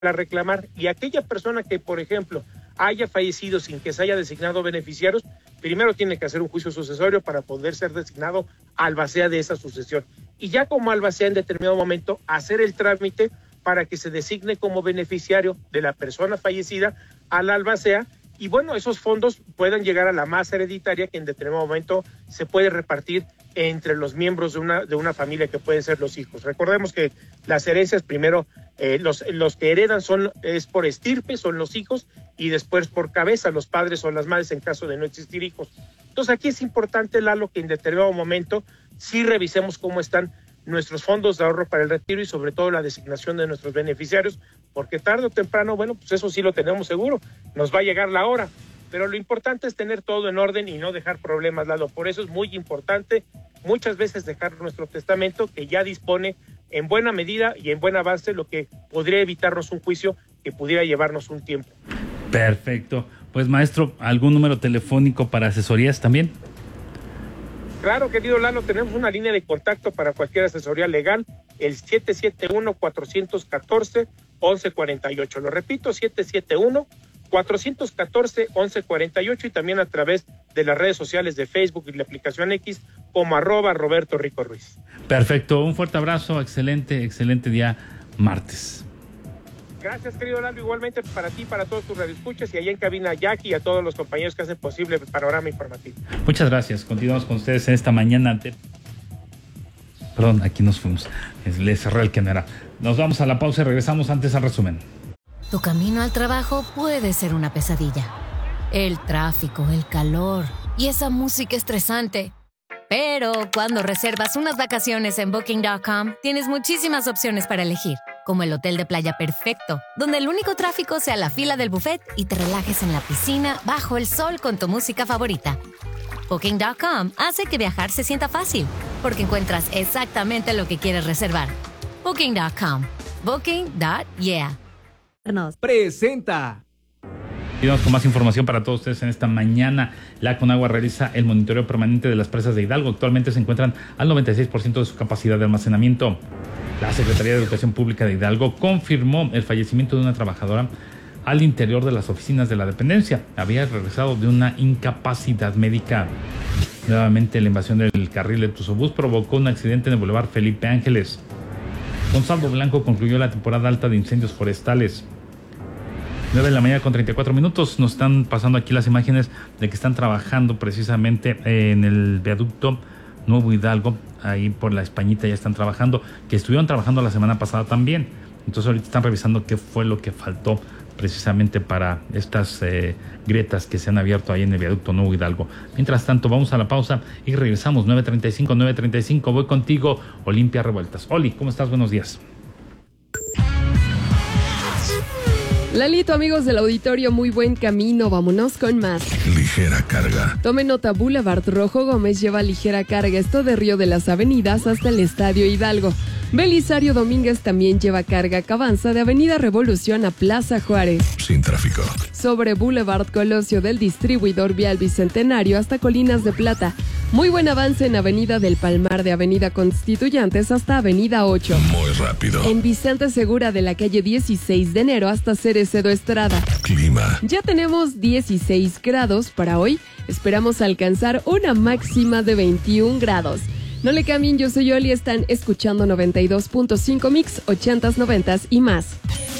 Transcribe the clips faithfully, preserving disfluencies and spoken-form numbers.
a reclamar, y aquella persona que, por ejemplo, haya fallecido sin que se haya designado beneficiarios, primero tiene que hacer un juicio sucesorio para poder ser designado albacea de esa sucesión. Y ya como albacea en determinado momento, hacer el trámite para que se designe como beneficiario de la persona fallecida a la albacea, y bueno, esos fondos puedan llegar a la masa hereditaria que en determinado momento se puede repartir entre los miembros de una, de una familia que pueden ser los hijos. Recordemos que las herencias primero, eh, los, los que heredan son es por estirpe, son los hijos, y después por cabeza, los padres o las madres en caso de no existir hijos. Entonces aquí es importante, Lalo, que en determinado momento sí revisemos cómo están nuestros fondos de ahorro para el retiro y sobre todo la designación de nuestros beneficiarios, porque tarde o temprano, bueno, pues eso sí lo tenemos seguro, nos va a llegar la hora, pero lo importante es tener todo en orden y no dejar problemas, Lalo. Por eso es muy importante muchas veces dejar nuestro testamento, que ya dispone en buena medida y en buen avance, lo que podría evitarnos un juicio que pudiera llevarnos un tiempo. Perfecto. Pues maestro, ¿algún número telefónico para asesorías también? Claro, querido Lalo, tenemos una línea de contacto para cualquier asesoría legal, el siete siete uno, cuatro uno cuatro, once cuarenta y ocho. Lo repito, siete siete uno, cuatro uno cuatro, once cuarenta y ocho, y también a través de las redes sociales de Facebook y la aplicación X como arroba Roberto Rico Ruiz. Perfecto, un fuerte abrazo, excelente, excelente día martes. Gracias, querido Lalo, igualmente para ti, para todos tus radioescuchas, y allá en cabina Jackie y a todos los compañeros que hacen posible el panorama informativo. Muchas gracias, continuamos con ustedes en esta mañana de... Perdón, aquí nos fuimos, le cerré el que no era. Nos vamos a la pausa y regresamos antes al resumen. Tu camino al trabajo puede ser una pesadilla. El tráfico, el calor y esa música estresante. Pero cuando reservas unas vacaciones en Booking punto com, tienes muchísimas opciones para elegir, como el hotel de playa perfecto, donde el único tráfico sea la fila del buffet y te relajes en la piscina bajo el sol con tu música favorita. Booking punto com hace que viajar se sienta fácil, porque encuentras exactamente lo que quieres reservar. Booking punto com. Booking punto yeah. Nos presenta. Y vamos con más información para todos ustedes en esta mañana. La Conagua realiza el monitoreo permanente de las presas de Hidalgo. Actualmente se encuentran al noventa y seis por ciento de su capacidad de almacenamiento. La Secretaría de Educación Pública de Hidalgo confirmó el fallecimiento de una trabajadora al interior de las oficinas de la dependencia. Había regresado de una incapacidad médica. Nuevamente, la invasión del carril de Tuzobús provocó un accidente en el Boulevard Felipe Ángeles. Gonzalo Blanco concluyó la temporada alta de incendios forestales. nueve de la mañana con treinta y cuatro minutos. Nos están pasando aquí las imágenes de que están trabajando precisamente en el viaducto Nuevo Hidalgo. Ahí por la Españita ya están trabajando, que estuvieron trabajando la semana pasada también. Entonces ahorita están revisando qué fue lo que faltó precisamente para estas eh, grietas que se han abierto ahí en el viaducto Nuevo Hidalgo. Mientras tanto, vamos a la pausa y regresamos. nueve treinta y cinco, nueve treinta y cinco. Voy contigo, Olimpia Revueltas. Oli, ¿cómo estás? Buenos días. Lalito, amigos del auditorio, muy buen camino, vámonos con más. Ligera carga. Tome nota, Boulevard Rojo Gómez lleva ligera carga, esto de Río de las Avenidas hasta el Estadio Hidalgo. Belisario Domínguez también lleva carga que avanza de Avenida Revolución a Plaza Juárez. Sin tráfico. Sobre Boulevard Colosio del Distribuidor Vial Bicentenario hasta Colinas de Plata. Muy buen avance en Avenida del Palmar de Avenida Constituyentes hasta Avenida ocho. Muy rápido. En Vicente Segura de la calle dieciséis de enero hasta Cerecedo Estrada. Clima. Ya tenemos dieciséis grados para hoy. Esperamos alcanzar una máxima de veintiún grados. No le cambien, yo soy Oli, están escuchando noventa y dos punto cinco Mix, ochentas, noventas y más.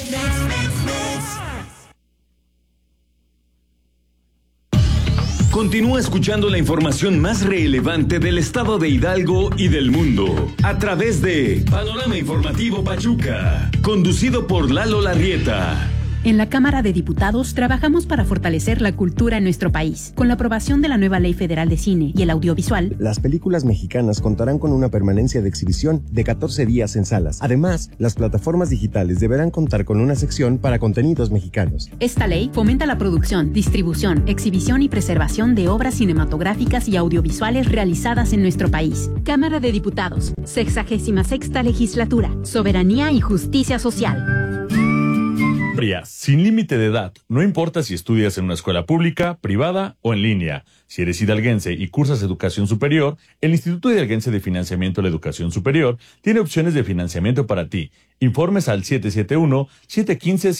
Continúa escuchando la información más relevante del estado de Hidalgo y del mundo a través de Panorama Informativo Pachuca, conducido por Lalo Larrieta. En la Cámara de Diputados trabajamos para fortalecer la cultura en nuestro país. Con la aprobación de la nueva Ley Federal de Cine y el Audiovisual, las películas mexicanas contarán con una permanencia de exhibición de catorce días en salas. Además, las plataformas digitales deberán contar con una sección para contenidos mexicanos. Esta ley fomenta la producción, distribución, exhibición y preservación de obras cinematográficas y audiovisuales realizadas en nuestro país. Cámara de Diputados, sexagésima sexta legislatura, soberanía y justicia social. amplia, sin límite de edad. No importa si estudias en una escuela pública, privada o en línea. Si eres hidalguense y cursas educación superior, el Instituto Hidalguense de Financiamiento a la Educación Superior tiene opciones de financiamiento para ti. Informes al siete siete uno, siete uno cinco,